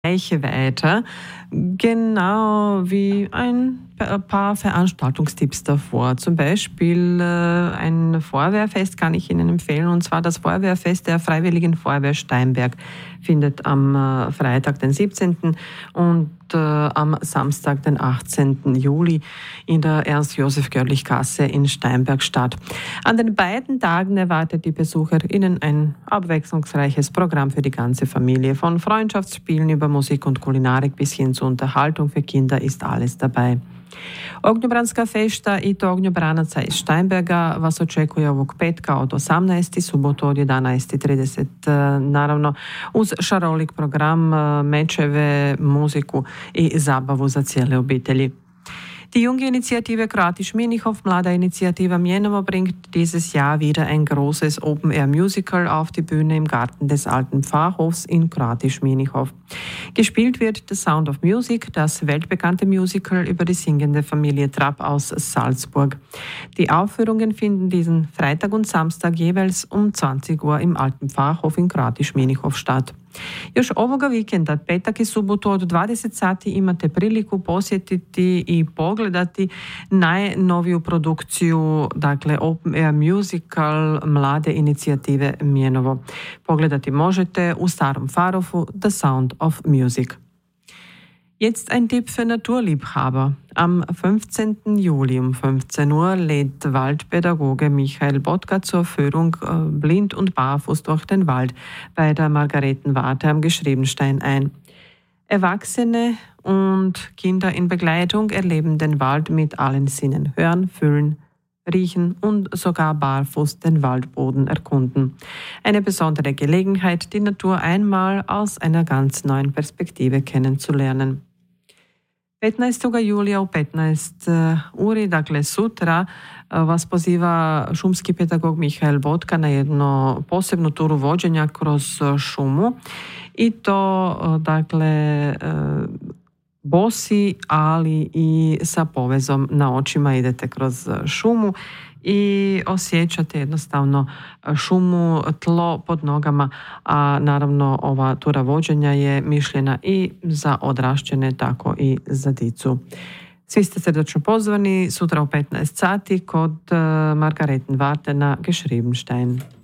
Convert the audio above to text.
Reichweite, genau wie ein paar Veranstaltungstipps davor. Zum Beispiel ein Feuerwehrfest kann ich Ihnen empfehlen, und zwar das Feuerwehrfest der Freiwilligen Feuerwehr Steinberg findet am Freitag, den 17. und am Samstag, den 18. Juli in der Ernst-Josef-Görlich-Gasse in Steinberg statt. An den beiden Tagen erwartet die BesucherInnen ein abwechslungsreiches Programm für die ganze Familie. Von Freundschaftsspielen über Musik und Kulinarik bis hin zur Unterhaltung für Kinder ist alles dabei. Ognjobranska fešta i to ognjobranaca iz Steinberga vas očekuje ovog petka od 18. subotu od 11.30. Naravno uz šarolik program, mečeve, muziku i zabavu za cijele obitelji. Die junge Initiative Kroatisch-Minichow, Mlada Initiativa Mienowo, bringt dieses Jahr wieder ein großes Open-Air-Musical auf die Bühne im Garten des alten Pfarrhofs in Kroatisch-Minichow. Gespielt wird The Sound of Music, das weltbekannte Musical über die singende Familie Trapp aus Salzburg. Die Aufführungen finden diesen Freitag und Samstag jeweils um 20 Uhr im alten Pfarrhof in Kroatiš-Minichow statt. Još ovoga vikenda, petak i subotu od 20 sati imate priliku posjetiti i pogledati najnoviju produkciju, dakle Open Air Musical Mlade Inicijative Mienowo. Pogledati možete u starom Pfarrhofu The Sound of Music. Jetzt ein Tipp für Naturliebhaber. Am 15. Juli um 15 Uhr lädt Waldpädagoge Michael Botka zur Führung blind und barfuß durch den Wald bei der Margaretenwarte am Geschriebenstein ein. Erwachsene und Kinder in Begleitung erleben den Wald mit allen Sinnen, hören, fühlen, riechen und sogar barfuß den Waldboden erkunden. Eine besondere Gelegenheit, die Natur einmal aus einer ganz neuen Perspektive kennenzulernen. 15. julija u 15 uri, dakle sutra, vas poziva šumski pedagog Mihael Botka na jednu posebnu turu vođenja kroz šumu i to dakle bosi, ali i sa povezom na očima idete kroz šumu i osjećate jednostavno šumu, tlo pod nogama, a naravno ova tura vođenja je mišljena i za odrašćene, tako i za dicu. Svi ste srdačno pozvani sutra u 15 sati kod Margaretenwarte na Geschriebenstein.